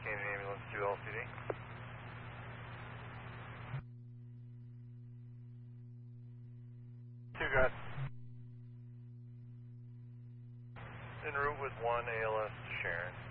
Canyon Ambulance 2 LCD. Two guys. En route with 1 ALS to Sharon.